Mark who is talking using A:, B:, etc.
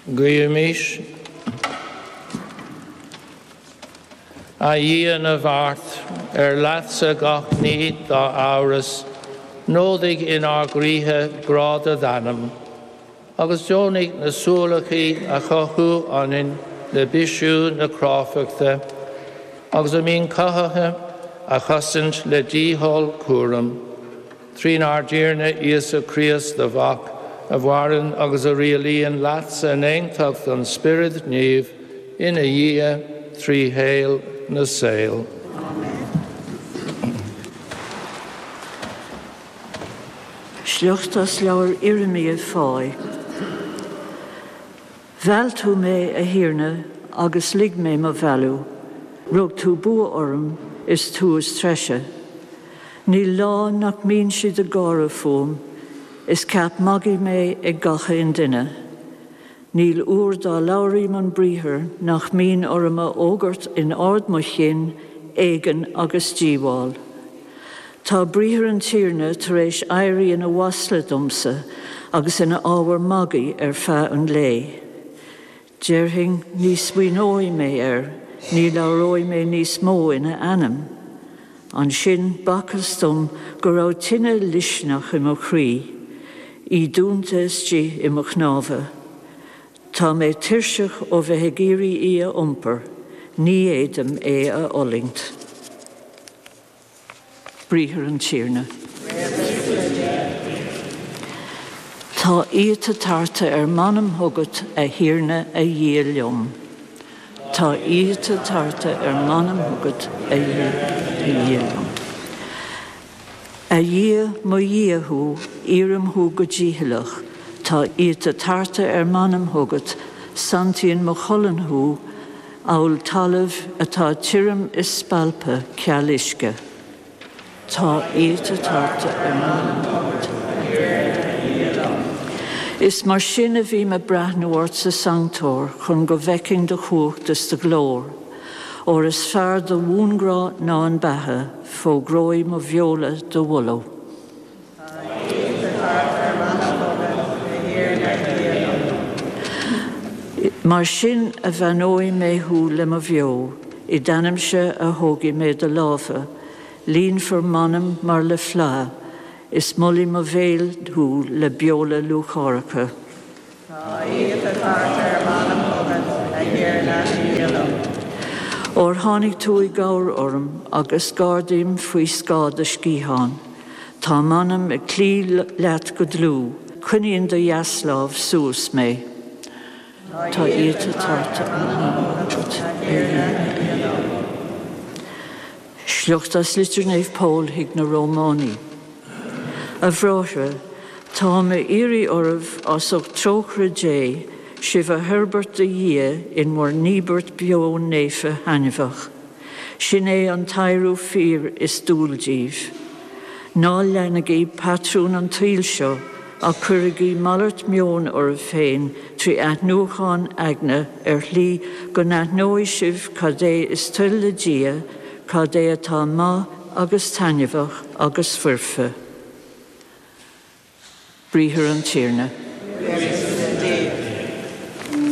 A: Guimish a dhéan a bhart leatsa gach ní dá áras nódig in gríthe gráda dhanam agus Jonig na súlachaí a chochu anin le bisú na cráfachta agus a mín cathathe a chasint le díhol cuaram trín ardíirne Íosa Chríos de bhach a bhharan agus a rialaíon leatsa an éontacht an spirid níomh ina dhia trí héal na saoil.
B: Sliachtas leabhar Irimia fáil. Bheal tú mé a hiarna agus lig mé má bhealú. Rug tú bua orm is tú is treise. Ní lá nach mín siad a gára fóm is ceap magí mé ag gacha in duine. Níl úr dá labhraí man bríthir nach mín orma ógart in ard mo chin éigean agus díomháil. Tá bríthir an tíorna tar éis éirí ina wasla domsa agus ina ábhar magaí feadh an lé. Deirthing níos bhuinói mé ní leabhrói mé níos mó ina anam. An sin bacchas dom go raibh tine lisnach i mo chrí, í dúnta istí i mo chnáfa. Tá mé tiirseach ó bheith géirí í a iompar, ní éadam é a olingt. Bríthir an tíorna. Tá iad a tarta manam thugat a hiarna a dhiailm. Tá iad a tarta manam thugat a dhiailm. A dhia mo dhiathú, iarm thú go ddíthilach. Tá iad a tarta manam thugat, santíonn mo cholanthú, áil talamh atá tírim is spalpa cealisce. Tá iad a tarta manam thugat. Is mar sin a bhí me brathnúirt sa sanctóir chun go bhecing de chuachtas de glór, or is fearr do bhúngrá ná an bethe fó grói mo bheola do bhulló. Mar sin a bhanói mé hú le mo bheo, I danam se a hógi mé de láfa, lín for manam mar le flá, is molly mo veil hú le biola lúcharacha. Or hánig tú I gaur orm agus gardim fui scáda scíhan. Tá manam a clí leat go dlú, cuiníonn de Yaslav sús mé. Tá iad a tarta Sliachtas litirnéif Paul hig na Rómáni. A bhráithre, tá me iri ormh as og tróchra dé, Shiva Herbert de Yea in mór níbert bio néfa hanifach. Sin é an tairú fír is dúldív. Ná lenagí patrún an tríl seo, a curigí mallart mion féin trí athnúchan agna lí go nathnói siv cadé is tuile dia, cadé atá má agus tanivach agus furfa. Bríthir an tíorna.